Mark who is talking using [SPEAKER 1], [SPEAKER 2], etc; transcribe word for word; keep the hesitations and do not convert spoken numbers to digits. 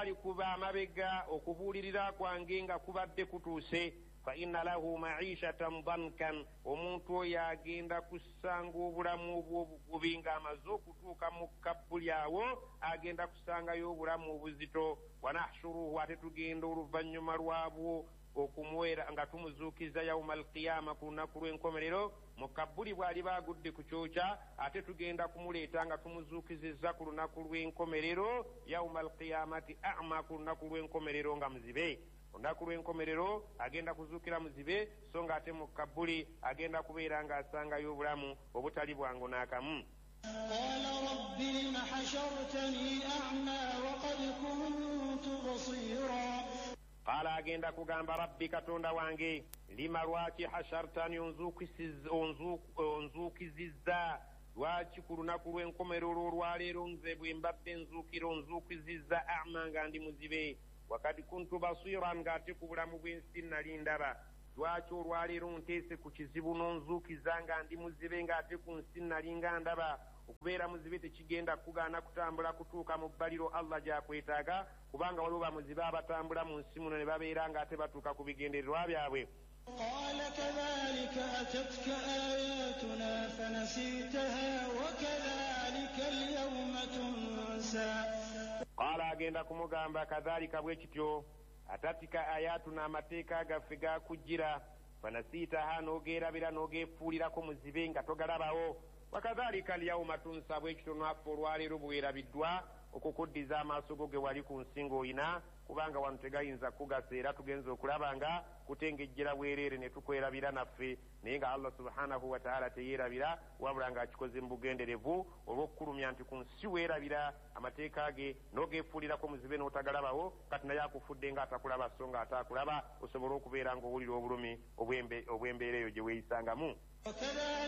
[SPEAKER 1] bwali kuba amabega okubuulirira kwange nga kubadde kutuuse fa inna lahu ma'ishatan dankan omuntu oyo agenda kusanga obulamu obubi ng'amaze okutuuka mu kabbuli awo agenda kusangayo obulamu obuzito wanahshuruhu ate tugenda oluvannyuma lwabwo okumuwera nga tumuzuukiza yawma alqiyama ku lunaku lw'enkomerero mu kabbuli bw'ali baagudde ku kyokya ate tugenda kumuleeta nga tumuzuukizizza ku lunaku lw'enkomerero yawma alqiyamati a'ma ku lunaku lw'enkomerero nga muzibe olunaku lw'enkomerero agenda kuzuukira muzibe so nga ate mu kabbuli agenda kubeera ng'asangayo obulamu obutali bwangu n'akamu.
[SPEAKER 2] قال رب لم حشرتني أعمى وقد كنت بصيرا
[SPEAKER 1] قال agenda kugamba rabbi katonda wange lima lwaki hashartani onzuukizizza lwaki ku lunaku lw'enkomerero olwaleero nze bwe mbadde nzuukira onzuukizizza ama nga ndi muzibe wakati kuntu basiran ng'ate ku bulamu bw'ensi nali ndaba lwaki olwaleero nteese ku kizibu n'onzuukiza nga ndi muzibe ng'ate ku nsi nali nga ndaba okubeera muzibe tekigenda kugaana kutambula kutuuka mu bbaliro Allah gy'akwetaaga kubanga waliwo bamuzibe abatambula mu nsi muno ne babeera ng'ate batuuka ku bigendererwa byabwe.
[SPEAKER 2] قال كذلك أتتك آياتنا فنسيتها وكذلك اليوم تنسى.
[SPEAKER 1] قال agenda kumugamba kadhalika bwe kityo atatika ayatuna amateeka gaffe gakujjira fanasiitaha n'ogeerabira n'ogeefuulirako muzibe nga togalabawo wakadhalika alyawma tunsa bwe kityo naffe olwaleero bwerabiddwa okukuddiza amaaso go ge wali ku nsingo oyina kubanga wano tegayinza kugasa era tugenza okulaba nga kutengejjera bwereere ne tukwerabira naffe naye nga Allah subhanahu wa ta'ala teyeerabira wabula ng'akikoze mu bugenderevu olw'okukulumya nti ku nsi weerabira amateeka ge n'ogeefuulirako muzibe n'otagalabawo kati naye akufudde ng'atakulaba so nga ataakulaba osobole okubeera ng'owulira obulumi obw'embeera eyo gye weeyisangamu.